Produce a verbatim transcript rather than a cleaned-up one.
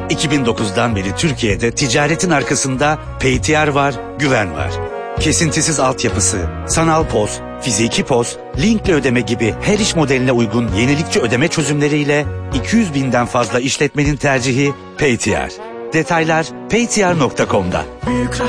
iki bin dokuzdan beri Türkiye'de ticaretin arkasında Paytr var, güven var. Kesintisiz altyapısı, sanal poz, fiziki poz, linkle ödeme gibi her iş modeline uygun yenilikçi ödeme çözümleriyle iki yüz binden fazla işletmenin tercihi Paytr. Detaylar paytr nokta com'da.